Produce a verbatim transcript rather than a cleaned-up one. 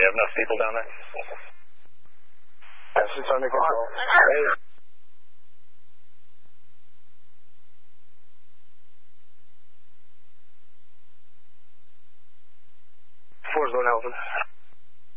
You have enough people down there? Yes, it's under control. Hey. Four's going Elvin.